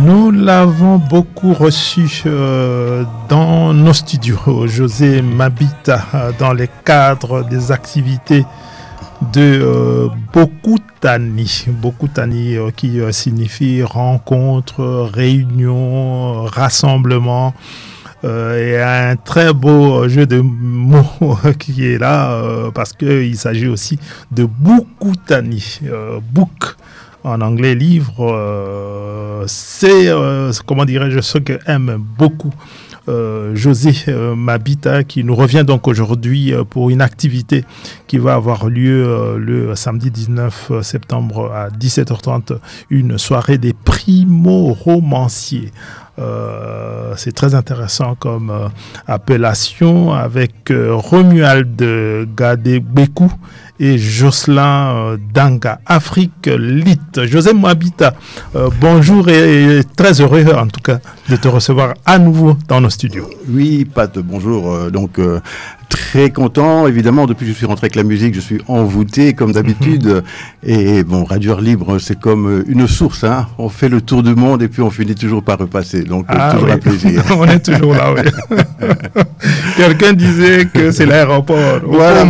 Nous l'avons beaucoup reçu dans nos studios, José Mabita, dans le cadre des activités de Bokutani. Bokutani qui signifie rencontre, réunion, rassemblement. Et un très beau jeu de mots qui est là parce qu'il s'agit aussi de Bokutani. Book en anglais, livre, c'est, comment dirais-je, ce que aime beaucoup José Mabita, qui nous revient donc aujourd'hui pour une activité qui va avoir lieu le samedi 19 septembre à 17h30, une soirée des primo-romanciers. C'est très intéressant comme appellation, avec Romuald Gadegbeku et Jocelyn Danga. Afrique Lit. José Mabita, bonjour et très heureux en tout cas de te recevoir à nouveau dans nos studios. Oui, Pat, bonjour. Très content, évidemment, depuis que je suis rentré avec la musique, je suis envoûté comme d'habitude. Et bon, Radio Libre, c'est comme une source, hein. On fait le tour du monde et puis on finit toujours par repasser. Donc, toujours un plaisir. On est toujours là, oui. Quelqu'un disait que c'est l'aéroport. Voilà.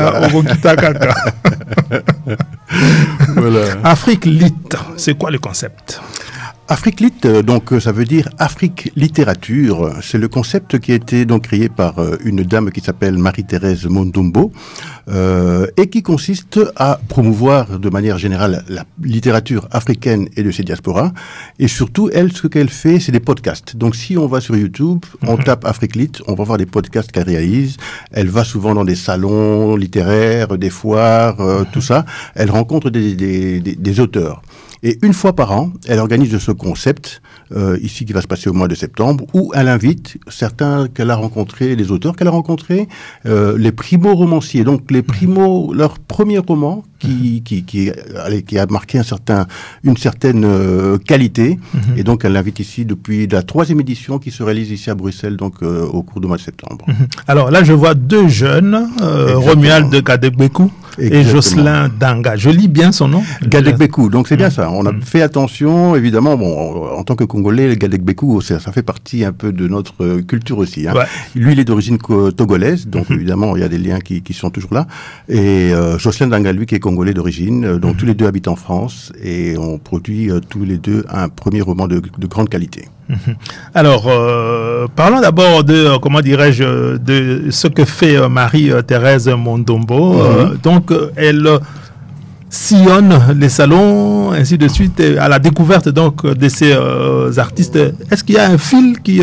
Afrique Lit, c'est quoi le concept ? Afrique Lit, donc ça veut dire Afrique Littérature. C'est le concept qui a été donc créé par une dame qui s'appelle Marie-Thérèse Mondombo et qui consiste à promouvoir de manière générale la littérature africaine et de ses diasporas. Et surtout, elle, ce qu'elle fait, c'est des podcasts. Donc si on va sur YouTube, on tape Afrique Lit, on va voir des podcasts qu'elle réalise. Elle va souvent dans des salons littéraires, des foires, tout ça. Elle rencontre des auteurs. Et une fois par an, elle organise ce concept, ici qui va se passer au mois de septembre, où elle invite certains qu'elle a rencontrés, les auteurs qu'elle a rencontrés, les primo-romanciers, donc leur premier roman qui a marqué une certaine qualité. Et donc elle l'invite ici depuis la 3e édition qui se réalise ici à Bruxelles, donc au cours du mois de septembre. Alors là, je vois deux jeunes, Romuald Gadegbeku et Jocelyn Danga. Je lis bien son nom. Gadegbeku, donc c'est bien ça. On a fait attention, évidemment, bon, en tant que Congolais, le Gadegbeku, ça fait partie un peu de notre culture aussi. Hein. Ouais. Lui, il est d'origine togolaise, donc évidemment, il y a des liens qui sont toujours là. Et Jocelyn Danga, lui, qui est Congolais d'origine, donc tous les deux habitent en France et on produit tous les deux un premier roman de grande qualité. Alors, parlons d'abord de, comment dirais-je, de ce que fait Marie-Thérèse Mondombo. Donc, elle sillonne les salons, ainsi de suite, à la découverte donc de ces artistes. Est-ce qu'il y a un fil qui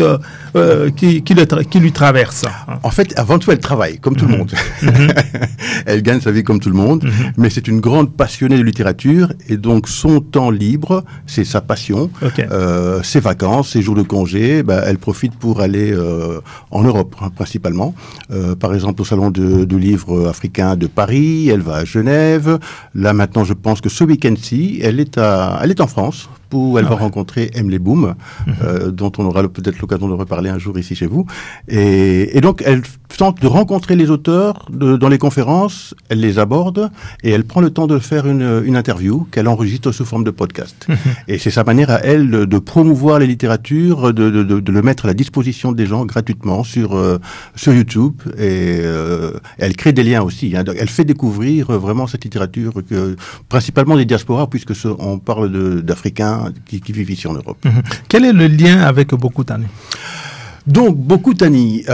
lui traverse? En fait, avant tout, elle travaille, comme tout le monde. Elle gagne sa vie comme tout le monde, mais c'est une grande passionnée de littérature, et donc son temps libre, c'est sa passion. Ses vacances, ses jours de congé, elle profite pour aller en Europe, principalement. Par exemple, au Salon du livre africain de Paris, elle va à Genève. Là, maintenant, je pense que ce week-end-ci, elle est en France, où elle va rencontrer Emily Boom, dont on aura peut-être l'occasion de reparler un jour ici chez vous. Et donc, elle tente de rencontrer les auteurs dans les conférences, elle les aborde, et elle prend le temps de faire une interview qu'elle enregistre sous forme de podcast. Et c'est sa manière à elle de promouvoir les littératures, de le mettre à la disposition des gens gratuitement sur YouTube. Et elle crée des liens aussi. Hein. Elle fait découvrir vraiment cette littérature, principalement des diasporas, puisque on parle d'Africains qui vivent ici en Europe. Quel est le lien avec Bokutani ? Donc, Bokutani,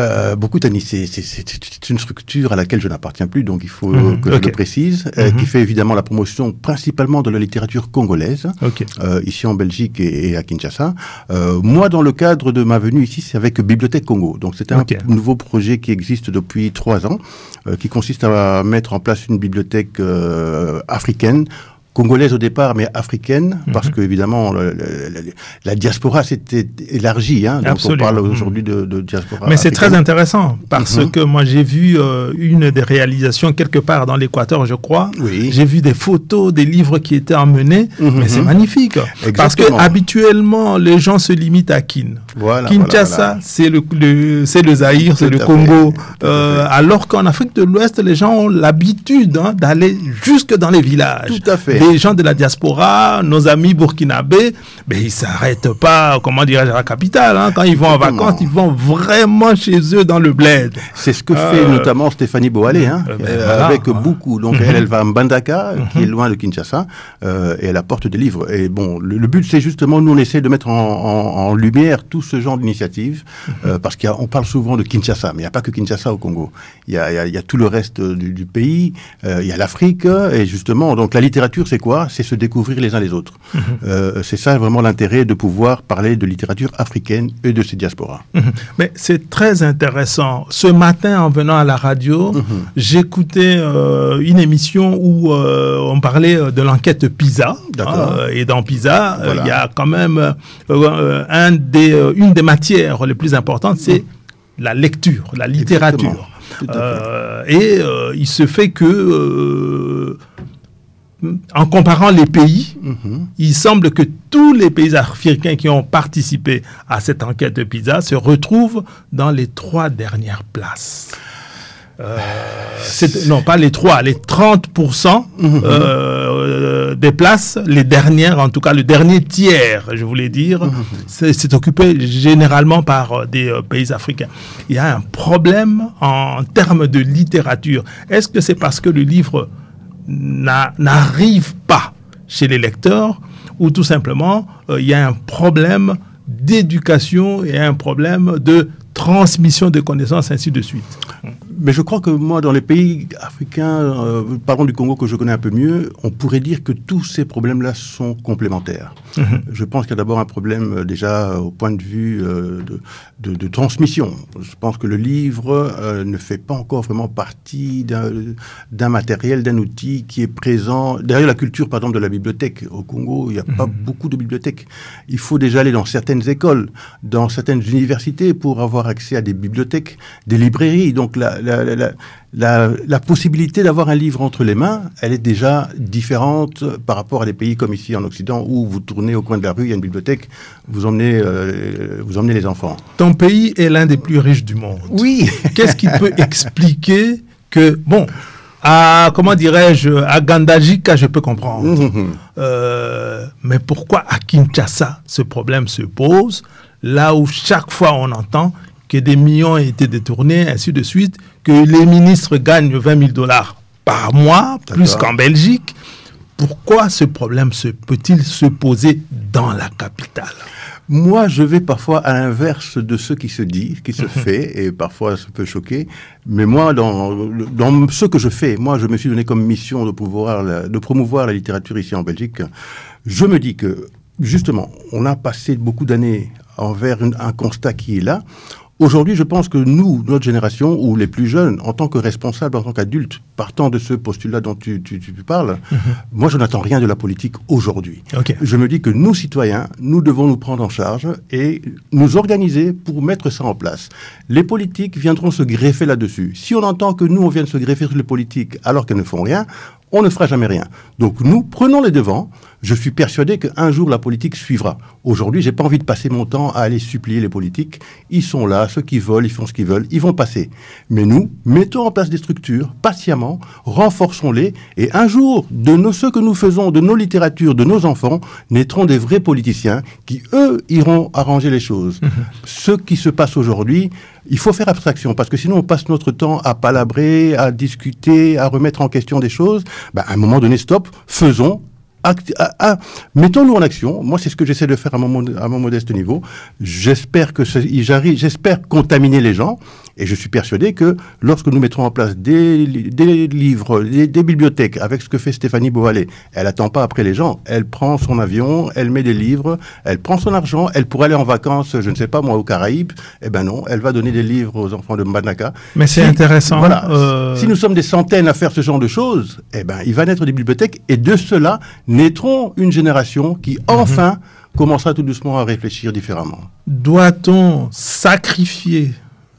c'est une structure à laquelle je n'appartiens plus, donc il faut que je le précise, qui fait évidemment la promotion principalement de la littérature congolaise, ici en Belgique et à Kinshasa. Moi, dans le cadre de ma venue ici, c'est avec Bibliothèque Congo. Donc, c'est un nouveau projet qui existe depuis 3 ans, qui consiste à mettre en place une bibliothèque africaine, congolaise au départ, mais africaine, parce que évidemment la diaspora s'était élargie. Hein, donc on parle aujourd'hui de diaspora. Mais c'est très intéressant, parce que moi j'ai vu une des réalisations quelque part dans l'Équateur, je crois. Oui. J'ai vu des photos, des livres qui étaient emmenés, mais c'est magnifique. Exactement. Parce que habituellement les gens se limitent à Kin. Kinshasa, c'est le Zaïre, c'est le Congo. Alors qu'en Afrique de l'Ouest, les gens ont l'habitude d'aller jusque dans les villages. Tout à fait. Les gens de la diaspora, nos amis burkinabés, mais ils s'arrêtent pas, comment dirais-je, à la capitale. Quand ils vont en vacances, ils vont vraiment chez eux dans le bled. C'est ce que fait notamment Stéphanie Boalé, avec beaucoup. Donc elle va à Mbandaka, qui est loin de Kinshasa, et elle apporte des livres. Et bon, le but, c'est justement, nous, on essaie de mettre en lumière tout ce genre d'initiatives, parce qu'on parle souvent de Kinshasa, mais il n'y a pas que Kinshasa au Congo. Il y a tout le reste du pays, il y a l'Afrique, et justement, donc la littérature, c'est quoi? C'est se découvrir les uns les autres. C'est ça vraiment l'intérêt de pouvoir parler de littérature africaine et de ses diasporas. Mais c'est très intéressant. Ce matin, en venant à la radio, j'écoutais une émission où on parlait de l'enquête PISA. Et dans PISA, il y a quand même une des matières les plus importantes, c'est la lecture, la littérature. Il se fait que en comparant les pays, il semble que tous les pays africains qui ont participé à cette enquête de PISA se retrouvent dans les 3 dernières places. Non, pas les 3, les 30% des places, les dernières, en tout cas le dernier tiers, je voulais dire, c'est occupé généralement par des pays africains. Il y a un problème en termes de littérature. Est-ce que c'est parce que le livre n'arrive pas chez les lecteurs, ou tout simplement il y a un problème d'éducation et un problème de transmission de connaissances, ainsi de suite? Mais je crois que moi, dans les pays africains, parlons du Congo que je connais un peu mieux, on pourrait dire que tous ces problèmes-là sont complémentaires. Je pense qu'il y a d'abord un problème déjà au point de vue de transmission. Je pense que le livre ne fait pas encore vraiment partie d'un matériel, d'un outil qui est présent. Derrière la culture, par exemple, de la bibliothèque. Au Congo, il n'y a pas beaucoup de bibliothèques. Il faut déjà aller dans certaines écoles, dans certaines universités pour avoir accès à des bibliothèques, des librairies. Donc la possibilité d'avoir un livre entre les mains, elle est déjà différente par rapport à des pays comme ici en Occident, où vous tournez au coin de la rue, il y a une bibliothèque, vous emmenez les enfants. Ton pays est l'un des plus riches du monde. Oui. Qu'est-ce qui peut expliquer que, à Gandajika, je peux comprendre. Mais pourquoi à Kinshasa, ce problème se pose, là où chaque fois on entend que des millions ont été détournés, ainsi de suite, que les ministres gagnent $20 000 par mois, plus qu'en Belgique. Pourquoi ce problème peut-il se poser dans la capitale? Moi, je vais parfois à l'inverse de ce qui se dit, qui se fait, et parfois ça peut choquer. Mais moi, dans ce que je fais, moi, je me suis donné comme mission de promouvoir la littérature ici en Belgique. Je me dis que, justement, on a passé beaucoup d'années envers un constat qui est là. Aujourd'hui, je pense que nous, notre génération, ou les plus jeunes, en tant que responsables, en tant qu'adultes, partant de ce postulat dont tu parles, moi, je n'attends rien de la politique aujourd'hui. Je me dis que nous, citoyens, nous devons nous prendre en charge et nous organiser pour mettre ça en place. Les politiques viendront se greffer là-dessus. Si on entend que nous, on vient de se greffer sur les politiques alors qu'elles ne font rien, on ne fera jamais rien. Donc nous, prenons les devants. Je suis persuadé qu'un jour, la politique suivra. Aujourd'hui, j'ai pas envie de passer mon temps à aller supplier les politiques. Ils sont là, ceux qui veulent, ils font ce qu'ils veulent, ils vont passer. Mais nous, mettons en place des structures, patiemment, renforçons-les, et un jour, ce que nous faisons, de nos littératures, de nos enfants, naîtront des vrais politiciens qui, eux, iront arranger les choses. Ce qui se passe aujourd'hui, il faut faire abstraction, parce que sinon on passe notre temps à palabrer, à discuter, à remettre en question des choses. À un moment donné, stop, faisons, mettons-nous en action. Moi, c'est ce que j'essaie de faire à mon modeste niveau. J'espère contaminer les gens. Et je suis persuadé que lorsque nous mettrons en place des livres, des bibliothèques, avec ce que fait Stéphanie Boalé, elle n'attend pas après les gens. Elle prend son avion, elle met des livres, elle prend son argent, elle pourrait aller en vacances, je ne sais pas moi, aux Caraïbes. Eh ben non, elle va donner des livres aux enfants de Mbandaka. Mais c'est intéressant. Voilà. Si nous sommes des centaines à faire ce genre de choses, eh ben, il va naître des bibliothèques, et de cela naîtront une génération qui, enfin, commencera tout doucement à réfléchir différemment. Doit-on sacrifier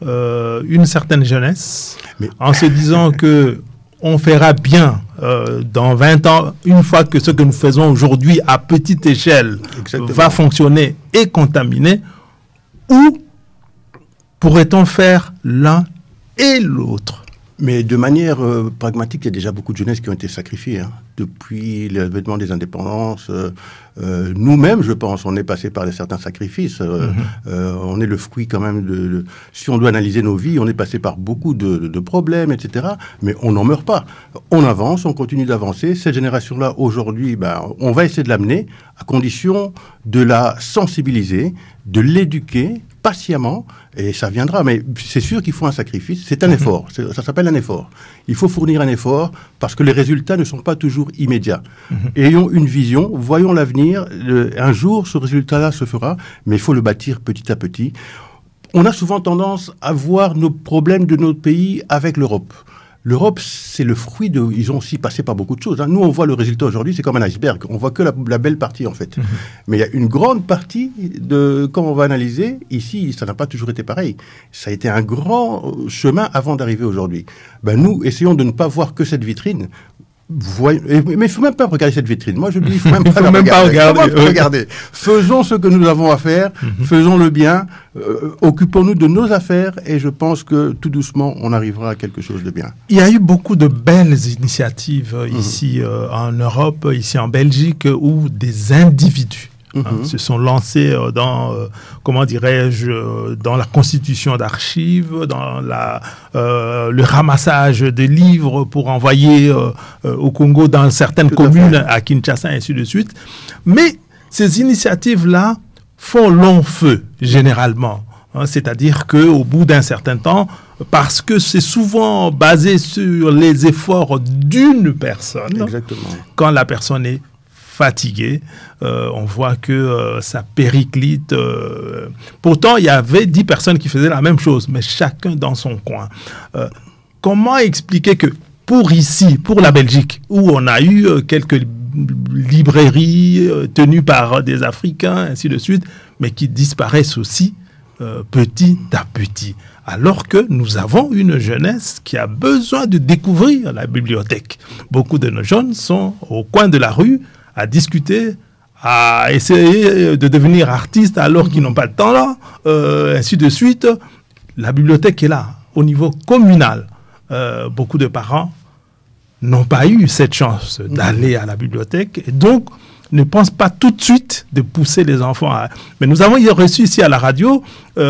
une certaine jeunesse en se disant que on fera bien dans 20 ans, une fois que ce que nous faisons aujourd'hui à petite échelle va fonctionner et contaminer, Ou pourrait-on faire l'un et l'autre? Mais de manière pragmatique, il y a déjà beaucoup de jeunesse qui ont été sacrifiées. Depuis l'avènement des indépendances, nous-mêmes, je pense, on est passé par certains sacrifices. On est le fruit quand même si on doit analyser nos vies, on est passé par beaucoup de problèmes, etc. Mais on n'en meurt pas. On avance, on continue d'avancer. Cette génération-là, aujourd'hui, on va essayer de l'amener à condition de la sensibiliser, de l'éduquer patiemment, et ça viendra. Mais c'est sûr qu'il faut un sacrifice. C'est un effort. Ça s'appelle un effort. Il faut fournir un effort parce que les résultats ne sont pas toujours immédiats. Ayons une vision, voyons l'avenir. Un jour, ce résultat-là se fera, mais il faut le bâtir petit à petit. On a souvent tendance à voir nos problèmes de notre pays avec l'Europe. L'Europe, c'est le fruit de... Ils ont aussi passé par beaucoup de choses. Nous, on voit le résultat aujourd'hui, c'est comme un iceberg. On voit que la belle partie, en fait. Mais il y a une grande partie quand on va analyser, ici, ça n'a pas toujours été pareil. Ça a été un grand chemin avant d'arriver aujourd'hui. Nous, essayons de ne pas voir que cette vitrine. Mais il ne faut même pas regarder cette vitrine. Moi, je dis, il ne faut même pas la regarder. Faisons ce que nous avons à faire, faisons le bien, occupons-nous de nos affaires, et je pense que tout doucement, on arrivera à quelque chose de bien. Il y a eu beaucoup de belles initiatives ici en Europe, ici en Belgique, où des individus se sont lancés dans, comment dirais-je, dans la constitution d'archives, dans le ramassage de livres pour envoyer au Congo dans certaines communes, à Kinshasa, et ainsi de suite. Mais ces initiatives-là font long feu, généralement. C'est-à-dire qu'au bout d'un certain temps, parce que c'est souvent basé sur les efforts d'une personne, exactement. Quand la personne est fatigué, on voit que ça périclite. Pourtant, il y avait 10 personnes qui faisaient la même chose, mais chacun dans son coin. Comment expliquer que pour la Belgique, où on a eu quelques librairies tenues par des Africains, ainsi de suite, mais qui disparaissent aussi petit à petit, alors que nous avons une jeunesse qui a besoin de découvrir la bibliothèque. Beaucoup de nos jeunes sont au coin de la rue, à discuter, à essayer de devenir artistes alors qu'ils n'ont pas le temps là, ainsi de suite. La bibliothèque est là, au niveau communal. Beaucoup de parents n'ont pas eu cette chance d'aller à la bibliothèque et donc ne pensent pas tout de suite de pousser les enfants à... Mais nous avons reçu ici à la radio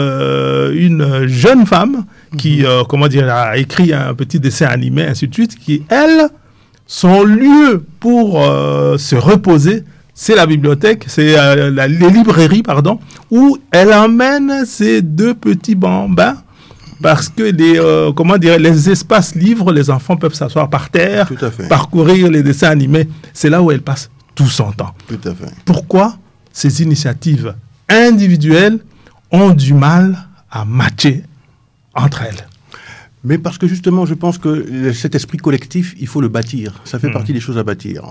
une jeune femme qui a écrit un petit dessin animé, ainsi de suite, qui, elle, son lieu pour se reposer, c'est la bibliothèque, c'est les librairies, où elle emmène ses 2 petits bambins, parce que les espaces libres, les enfants peuvent s'asseoir par terre, parcourir les dessins animés. C'est là où elle passe tout son temps. Tout à fait. Pourquoi ces initiatives individuelles ont du mal à matcher entre elles? Mais parce que justement, je pense que cet esprit collectif, il faut le bâtir. Ça fait partie des choses à bâtir.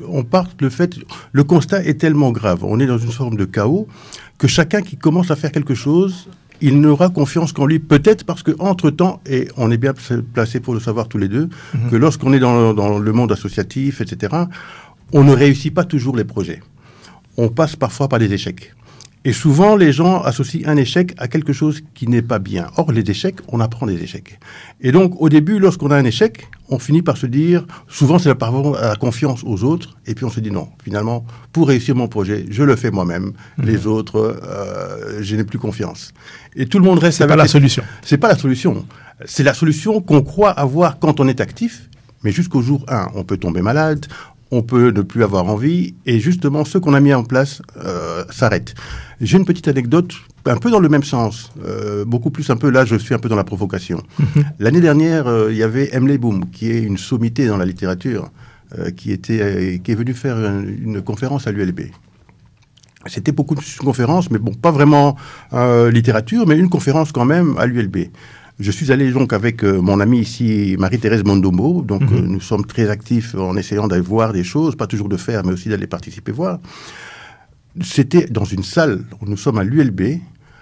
Le constat est tellement grave. On est dans une forme de chaos que chacun qui commence à faire quelque chose, il n'aura confiance qu'en lui. Peut-être parce qu'entre-temps, et on est bien placés pour le savoir tous les deux, que lorsqu'on est dans le monde associatif, etc., on ne réussit pas toujours les projets. On passe parfois par des échecs. Et souvent, les gens associent un échec à quelque chose qui n'est pas bien. Or, les échecs, on apprend des échecs. Et donc, au début, lorsqu'on a un échec, on finit par se dire, souvent c'est par rapport à la confiance aux autres, et puis on se dit non, finalement, pour réussir mon projet, je le fais moi-même. Les autres, je n'ai plus confiance. Et tout le monde reste... C'est pas la solution. C'est pas la solution. C'est la solution qu'on croit avoir quand on est actif, mais jusqu'au jour 1, on peut tomber malade, on peut ne plus avoir envie, et justement, ce qu'on a mis en place s'arrête. J'ai une petite anecdote, un peu dans le même sens, beaucoup plus un peu, là je suis un peu dans la provocation. L'année dernière, il y avait Emily Boom, qui est une sommité dans la littérature, qui est venue faire une conférence à l'ULB. C'était beaucoup de conférences, mais bon, pas vraiment littérature, mais une conférence quand même à l'ULB. Je suis allé donc avec mon amie ici, Marie-Thérèse Mondombo. Donc nous sommes très actifs en essayant d'aller voir des choses, pas toujours de faire, mais aussi d'aller participer voir. C'était dans une salle, nous sommes à l'ULB,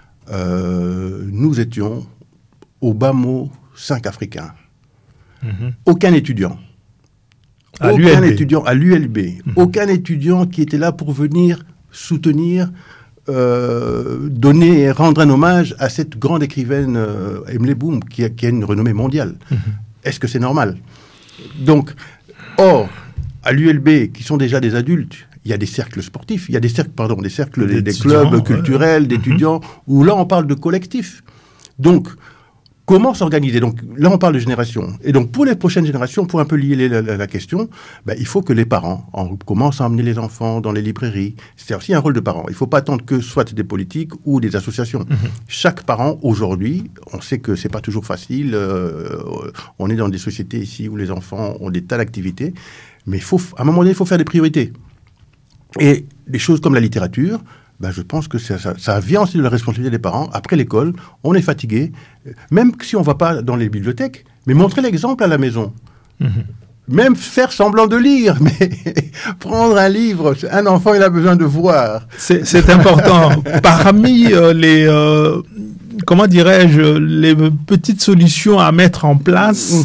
nous étions au bas mot 5 Africains. Aucun étudiant. Aucun étudiant à l'ULB. Aucun étudiant qui était là pour venir soutenir rendre un hommage à cette grande écrivaine Emily Boom qui a une renommée mondiale. Est-ce que c'est normal? Donc, or, à l'ULB, qui sont déjà des adultes, il y a des cercles sportifs, il y a des cercles, des clubs culturels, d'étudiants, où là, on parle de collectif. Donc, comment s'organiser? Donc, là, on parle de génération. Et donc, pour les prochaines générations, pour un peu lier la question, il faut que les parents commencent à emmener les enfants dans les librairies. C'est aussi un rôle de parent. Il ne faut pas attendre que soit des politiques ou des associations. Chaque parent, aujourd'hui, on sait que ce n'est pas toujours facile. On est dans des sociétés ici où les enfants ont des tas d'activités. Mais à un moment donné, il faut faire des priorités. Et des choses comme la littérature, je pense que ça vient aussi de la responsabilité des parents. Après l'école, on est fatigué, même si on ne va pas dans les bibliothèques, mais montrer l'exemple à la maison. Même faire semblant de lire, mais prendre un livre, un enfant, il a besoin de voir. C'est important. Parmi comment dirais-je, les petites solutions à mettre en place,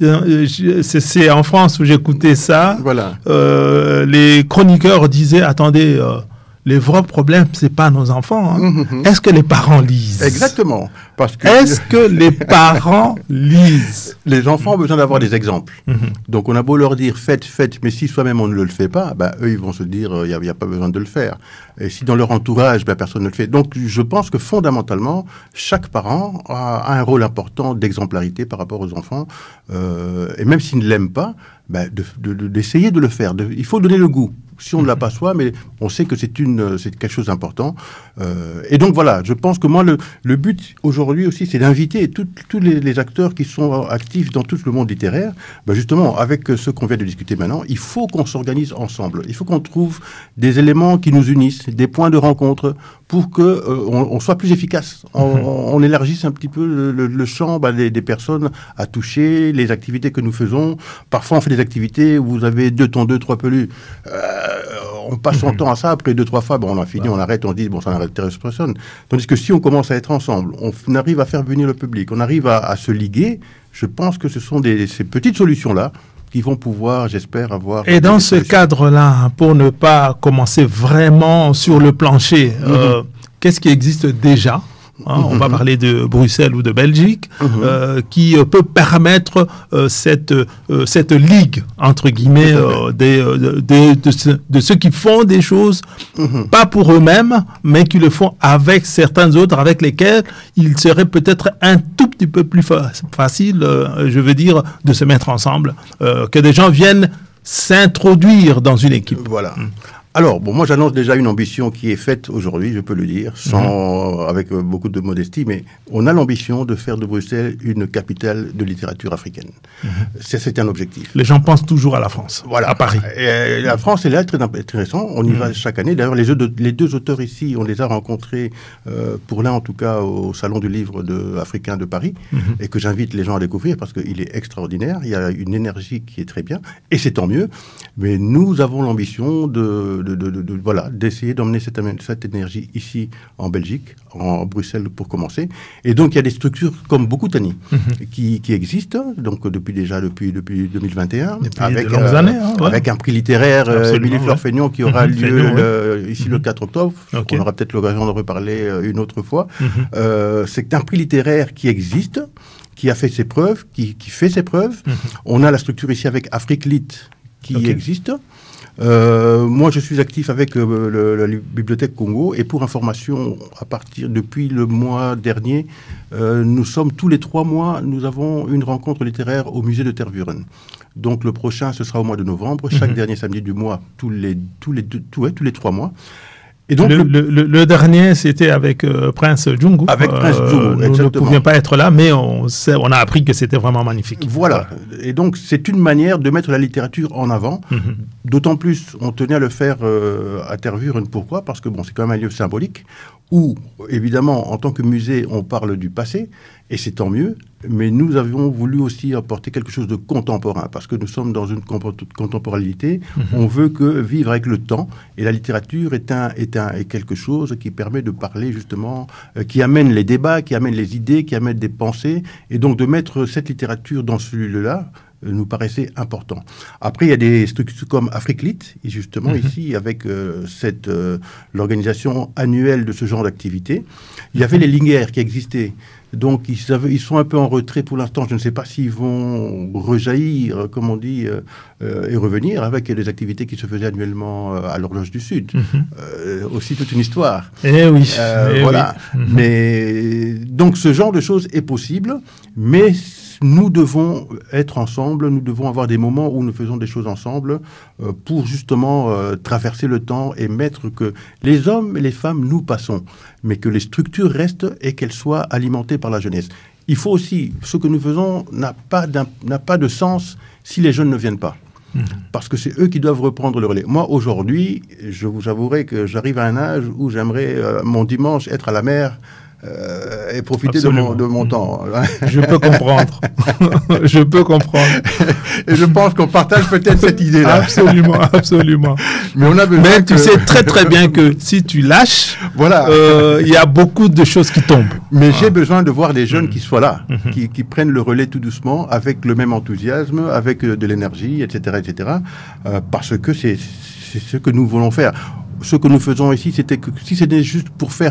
c'est en France où j'écoutais ça. Voilà. Les chroniqueurs disaient, attendez, les vrais problèmes, c'est pas nos enfants. Est-ce que les parents lisent? Exactement. Est-ce que les parents lisent? Les enfants ont besoin d'avoir des exemples. Donc, on a beau leur dire, faites, mais si soi-même on ne le fait pas, eux, ils vont se dire, il n'y a pas besoin de le faire. Et si dans leur entourage, personne ne le fait. Donc, je pense que fondamentalement, chaque parent a un rôle important d'exemplarité par rapport aux enfants. Et même s'ils ne l'aiment pas, d'essayer de le faire. Il faut donner le goût. Si on ne l'a pas soi, mais on sait que c'est quelque chose d'important. Et donc voilà, je pense que moi, le but aujourd'hui aussi, c'est d'inviter tous les acteurs qui sont actifs dans tout le monde littéraire. Justement, avec ce qu'on vient de discuter maintenant, il faut qu'on s'organise ensemble. Il faut qu'on trouve des éléments qui nous unissent, des points de rencontre pour que on soit plus efficace. On élargisse un petit peu le champ des personnes à toucher, les activités que nous faisons. Parfois, on fait des activités où vous avez 2 tondeux, 3 pelus. On passe son temps à ça, après 2-3 fois, on a fini, on arrête, on dit, ça n'intéresse personne. Tandis que si on commence à être ensemble, on arrive à faire venir le public, on arrive à se liguer, je pense que ce sont ces petites solutions-là qui vont pouvoir, j'espère, avoir... Et dans ce cadre-là, pour ne pas commencer vraiment sur le plancher, qu'est-ce qui existe déjà ? On va parler de Bruxelles ou de Belgique, qui peut permettre cette ligue, entre guillemets, de ceux qui font des choses, pas pour eux-mêmes, mais qui le font avec certains autres, avec lesquels il serait peut-être un tout petit peu plus facile, je veux dire, de se mettre ensemble, que des gens viennent s'introduire dans une équipe. Voilà. Alors, moi j'annonce déjà une ambition qui est faite aujourd'hui, je peux le dire, avec beaucoup de modestie, mais on a l'ambition de faire de Bruxelles une capitale de littérature africaine. C'est un objectif. Les gens pensent toujours à la France, à Paris. Et la France, elle est là, très intéressant, on y va chaque année. D'ailleurs, les 2 auteurs ici, on les a rencontrés, pour l'un en tout cas, au Salon du Livre africain de Paris, et que j'invite les gens à découvrir parce qu'il est extraordinaire, il y a une énergie qui est très bien, et c'est tant mieux, mais nous avons l'ambition d'essayer d'emmener cette énergie ici en Belgique, en Bruxelles pour commencer. Et donc il y a des structures comme Bokutani qui existent donc depuis 2021 avec un prix littéraire Émilie Fleur-Feignon qui aura lieu ici le 4 octobre. On aura peut-être l'occasion de reparler une autre fois. C'est un prix littéraire qui existe, qui a fait ses preuves, qui fait ses preuves. On a la structure ici avec Afrique Lit qui existe. Moi, je suis actif avec la Bibliothèque Congo et pour information, depuis le mois dernier, nous sommes tous les 3 mois, nous avons une rencontre littéraire au musée de Tervuren. Donc le prochain, ce sera au mois de novembre, chaque dernier samedi du mois, tous les 3 mois. Et donc le dernier, c'était avec Prince Djungu. Avec Prince Djungu, nous ne pouvions pas être là, mais on a appris que c'était vraiment magnifique. Voilà. Et donc, c'est une manière de mettre la littérature en avant. D'autant plus, on tenait à le faire à Tervuren. Pourquoi ? Parce que c'est quand même un lieu symbolique où, évidemment, en tant que musée, on parle du passé, et c'est tant mieux, mais nous avions voulu aussi apporter quelque chose de contemporain, parce que nous sommes dans une contemporanéité, on veut vivre avec le temps, et la littérature est quelque chose qui permet de parler justement, qui amène les débats, qui amène les idées, qui amène des pensées, et donc de mettre cette littérature dans ce lieu-là, nous paraissait important. Après, il y a des structures comme Africlit, et justement ici, avec l'organisation annuelle de ce genre d'activité, il y avait les Lingères qui existaient. Donc, ils sont un peu en retrait pour l'instant. Je ne sais pas s'ils vont rejaillir, comme on dit, et revenir avec des activités qui se faisaient annuellement à l'Horloge du Sud. Aussi toute une histoire. Oui. Voilà. Oui. Mais donc, ce genre de choses est possible, mais nous devons être ensemble, nous devons avoir des moments où nous faisons des choses ensemble pour justement traverser le temps et mettre que les hommes et les femmes, nous passons, mais que les structures restent et qu'elles soient alimentées par la jeunesse. Il faut aussi, ce que nous faisons n'a pas de sens si les jeunes ne viennent pas. Parce que c'est eux qui doivent reprendre le relais. Moi, aujourd'hui, je vous avouerai que j'arrive à un âge où j'aimerais, mon dimanche, être à la mer et profiter de mon temps. Je peux comprendre. Je peux comprendre. Et je pense qu'on partage peut-être cette idée-là. Absolument, absolument. Mais on a besoin. Mais tu sais très très bien que si tu lâches, voilà, il y a beaucoup de choses qui tombent. Mais j'ai besoin de voir des jeunes qui soient là, qui prennent le relais tout doucement, avec le même enthousiasme, avec de l'énergie, etc., etc. Parce que c'est ce que nous voulons faire. Ce que nous faisons ici, c'était que si c'était juste pour faire,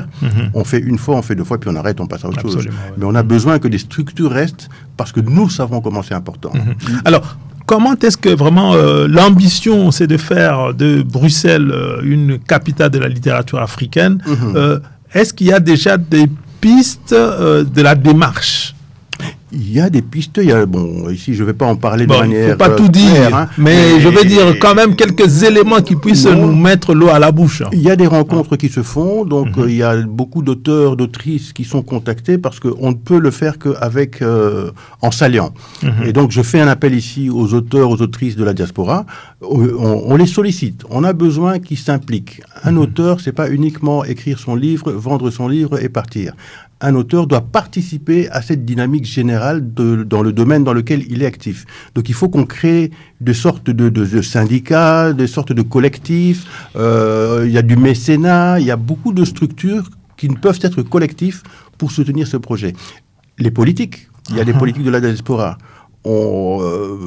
on fait une fois, on fait deux fois, puis on arrête, on passe à autre chose. Ouais. Mais on a besoin que des structures restent parce que nous savons comment c'est important. Alors, comment est-ce que vraiment l'ambition, c'est de faire de Bruxelles une capitale de la littérature africaine? Est-ce qu'il y a déjà des pistes de la démarche? Il y a des pistes, ici je ne vais pas en parler de manière... Il ne faut pas tout dire, mais je vais dire quand même quelques éléments qui puissent nous mettre l'eau à la bouche. Il y a des rencontres qui se font, donc il y a beaucoup d'auteurs, d'autrices qui sont contactés parce qu'on ne peut le faire qu'avec en s'alliant. Et donc je fais un appel ici aux auteurs, aux autrices de la diaspora, on les sollicite, on a besoin qu'ils s'impliquent. Un auteur, c'est pas uniquement écrire son livre, vendre son livre et partir. Un auteur doit participer à cette dynamique générale dans le domaine dans lequel il est actif. Donc il faut qu'on crée des sortes de syndicats, des sortes de collectifs. Il y a du mécénat, il y a beaucoup de structures qui ne peuvent être collectifs pour soutenir ce projet. Les politiques, il y a des politiques de la diaspora. On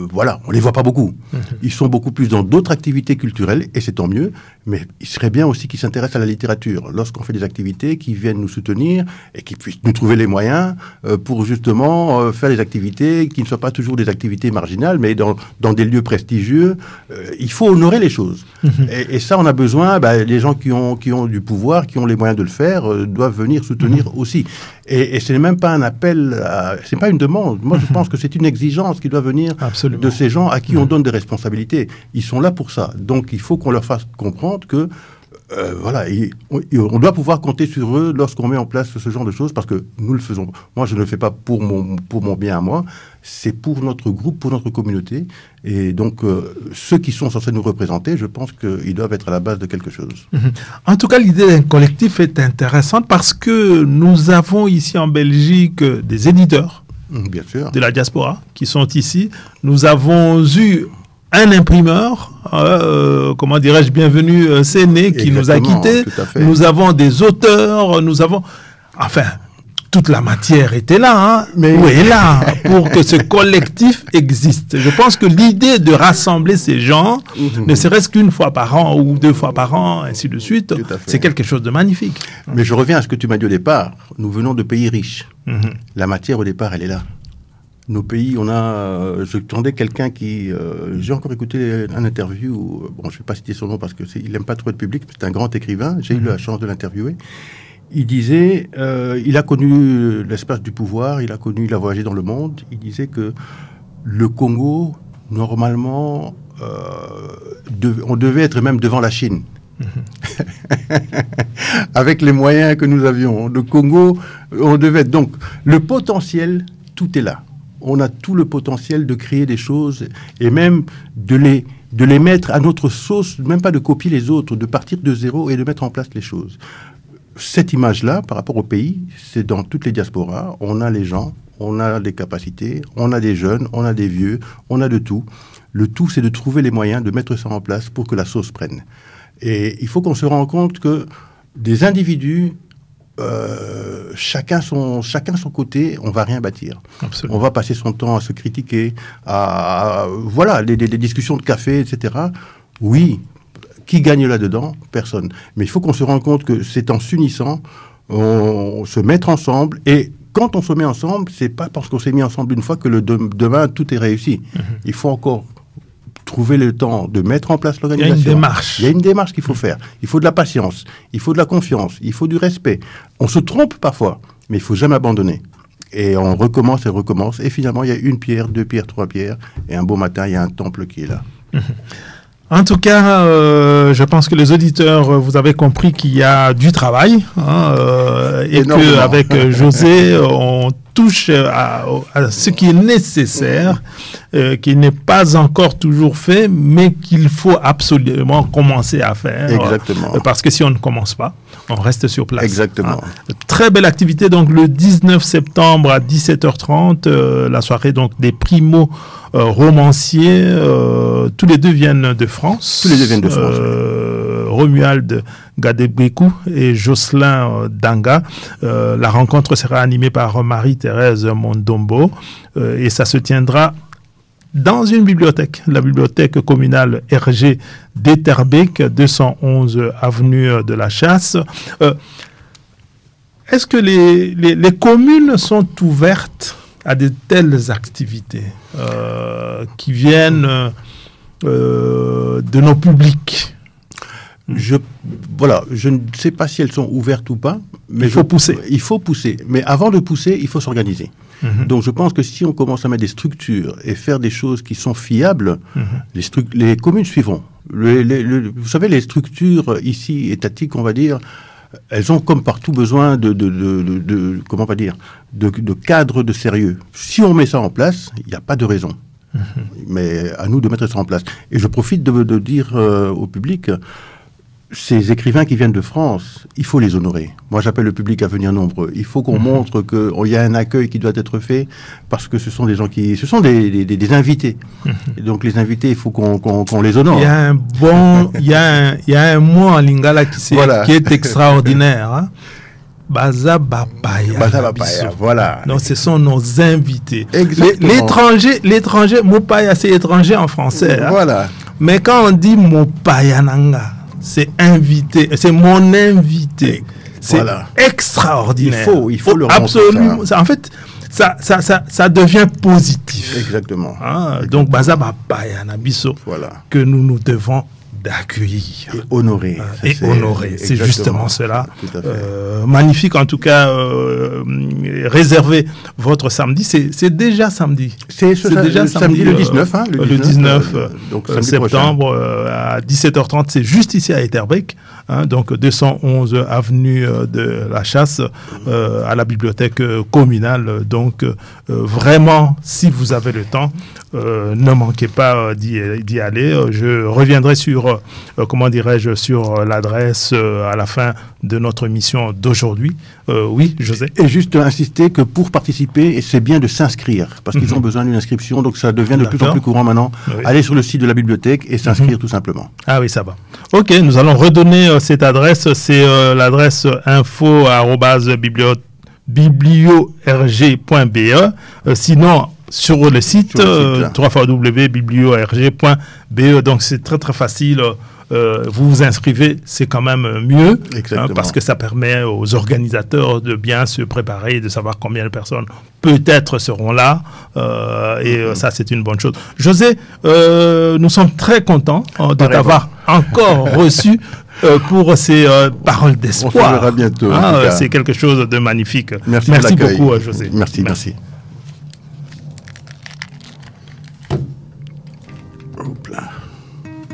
les voit pas beaucoup. Ils sont beaucoup plus dans d'autres activités culturelles, et c'est tant mieux, mais il serait bien aussi qu'ils s'intéressent à la littérature. Lorsqu'on fait des activités, qu'ils viennent nous soutenir et qu'ils puissent nous trouver les moyens pour justement faire des activités qui ne soient pas toujours des activités marginales, mais dans des lieux prestigieux. Il faut honorer les choses. Et ça, on a besoin, les gens qui ont du pouvoir, qui ont les moyens de le faire, doivent venir soutenir aussi. Et ce n'est même pas un appel, c'est pas une demande. Moi, je pense que c'est une exigence qui doit venir de ces gens à qui on donne des responsabilités. Ils sont là pour ça. Donc, il faut qu'on leur fasse comprendre que on doit pouvoir compter sur eux lorsqu'on met en place ce genre de choses, parce que nous le faisons. Moi, je ne le fais pas pour mon bien à moi, c'est pour notre groupe, pour notre communauté. Et donc, ceux qui sont censés nous représenter, je pense qu'ils doivent être à la base de quelque chose. En tout cas, l'idée d'un collectif est intéressante parce que nous avons ici en Belgique des éditeurs bien sûr. de la diaspora qui sont ici. Nous avons eu un imprimeur, comment dirais-je, bienvenue Séné, qui nous a quittés. Nous avons des auteurs, enfin, toute la matière était là, mais où est là pour que ce collectif existe. Je pense que l'idée de rassembler ces gens, ne serait-ce qu'une fois par an ou 2 fois par an, ainsi de suite, c'est quelque chose de magnifique. Mais je reviens à ce que tu m'as dit au départ. Nous venons de pays riches. La matière au départ, elle est là. Nos pays, je entendais quelqu'un qui... j'ai encore écouté un interview, je ne vais pas citer son nom parce qu'il n'aime pas trop être public, c'est un grand écrivain, j'ai eu la chance de l'interviewer. Il disait, il a connu l'espace du pouvoir, il a voyagé dans le monde, il disait que le Congo, normalement, on devait être même devant la Chine. Avec les moyens que nous avions. Le Congo, on devait être... Donc, le potentiel, tout est là. On a tout le potentiel de créer des choses et même de les mettre à notre sauce, même pas de copier les autres, de partir de zéro et de mettre en place les choses. Cette image-là, par rapport au pays, c'est dans toutes les diasporas. On a les gens, on a des capacités, on a des jeunes, on a des vieux, on a de tout. Le tout, c'est de trouver les moyens de mettre ça en place pour que la sauce prenne. Et il faut qu'on se rende compte que des individus chacun son côté, on va rien bâtir. Absolument. On va passer son temps à se critiquer, voilà, des discussions de café, etc. Oui, qui gagne là-dedans? Personne. Mais il faut qu'on se rende compte que c'est en s'unissant, on se mettre ensemble, et quand on se met ensemble, c'est pas parce qu'on s'est mis ensemble une fois que demain tout est réussi. Il faut encore trouver le temps de mettre en place l'organisation. Il y a une démarche. Il y a une démarche qu'il faut faire. Il faut de la patience, il faut de la confiance, il faut du respect. On se trompe parfois, mais il faut jamais abandonner. Et on recommence et recommence. Et finalement, il y a 1 pierre, 2 pierres, 3 pierres. Et un beau matin, il y a un temple qui est là. En tout cas, je pense que les auditeurs, vous avez compris qu'il y a du travail, et qu'avec José, on touche à ce qui est nécessaire, qui n'est pas encore toujours fait, mais qu'il faut absolument commencer à faire. Exactement. Parce que si on ne commence pas, on reste sur place. Exactement. Très belle activité, donc le 19 septembre à 17h30, la soirée donc des primo-romanciers, tous les deux viennent de France. Tous les deux viennent de France. Romuald Gadebrekou et Jocelyn Danga. La rencontre sera animée par Marie-Thérèse Mondombo, et ça se tiendra dans une bibliothèque, la bibliothèque communale Hergé d'Etterbeek, 211 avenue de la Chasse. Est-ce que les communes sont ouvertes à de telles activités qui viennent de nos publics? Je ne sais pas si elles sont ouvertes ou pas, mais il faut pousser. Il faut pousser. Mais avant de pousser, il faut s'organiser. Donc je pense que si on commence à mettre des structures et faire des choses qui sont fiables, les communes suivront. Vous savez, les structures ici étatiques, on va dire, elles ont comme partout besoin de cadres de sérieux. Si on met ça en place, il n'y a pas de raison. Mais à nous de mettre ça en place. Et je profite de dire au public, ces écrivains qui viennent de France, il faut les honorer. Moi, j'appelle le public à venir nombreux. Il faut qu'on montre qu'il y a un accueil qui doit être fait, parce que ce sont des gens ce sont des invités. Et donc, les invités, il faut qu'on les honore. Il y a un mot en lingala qui est extraordinaire. Hein? Baza Bapaya. Voilà. Donc, ce sont nos invités. L'étranger, Mopaya, c'est étranger en français. Voilà. Hein? Mais quand on dit Mopaya Nanga, c'est invité, c'est mon invité. C'est extraordinaire. Il faut le rendre. Absolument. En fait, ça devient positif. Exactement. Hein? Donc, Baza Bapaya Nabiso, que nous devons d'accueillir. Et honorer. C'est justement cela. Magnifique, en tout cas. Réservez votre samedi. C'est déjà samedi. C'est déjà samedi, le 19. Le 19 septembre à 17h30. C'est juste ici à Etterbeek. Donc 211 avenue de la Chasse, à la bibliothèque communale. Donc vraiment, si vous avez le temps, ne manquez pas d'y aller. Je reviendrai sur sur l'adresse à la fin de notre émission d'aujourd'hui. Oui, José. Et juste insister que pour participer, c'est bien de s'inscrire, parce qu'ils ont besoin d'une inscription, donc ça devient de plus en plus courant maintenant. Oui. Aller sur le site de la bibliothèque et s'inscrire tout simplement. Ah oui, ça va. Ok, nous allons redonner cette adresse, c'est l'adresse info@bibliorg.be. Sinon, sur le site, www.bibliorg.be. Donc c'est très très facile. Vous vous inscrivez, c'est quand même mieux, parce que ça permet aux organisateurs de bien se préparer, de savoir combien de personnes peut-être seront là, et ça c'est une bonne chose. José, nous sommes très contents de t'avoir encore reçu pour ces paroles d'espoir. On se verra bientôt. C'est quelque chose de magnifique. Merci beaucoup, José. Merci.